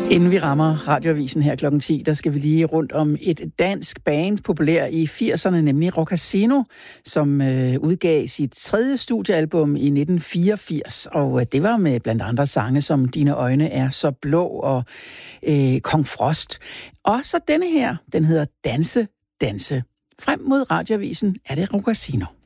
Inden vi rammer radioavisen her klokken 10, der skal vi lige rundt om et dansk band, populær i 80'erne, nemlig Rockasino, som udgav sit 3. studiealbum i 1984. Og det var med blandt andre sange som Dine øjne er så blå og Kong Frost. Og så denne her, den hedder Danse, Danse. Frem mod radioavisen er det Rockasino.